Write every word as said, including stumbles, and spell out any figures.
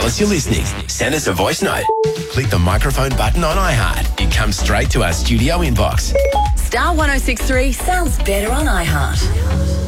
us you're listening. Send us a voice note. Click the microphone button on iHeart. It comes straight to our studio inbox. Star one oh six three sounds better on iHeart.